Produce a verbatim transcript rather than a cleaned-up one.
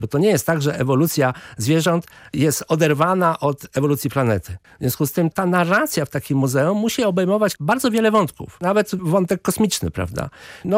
Bo to nie jest tak, że ewolucja zwierząt jest oderwana od ewolucji planety. W związku z tym ta narracja w takim muzeum musi obejmować bardzo wiele wątków. Nawet wątek kosmiczny, prawda? No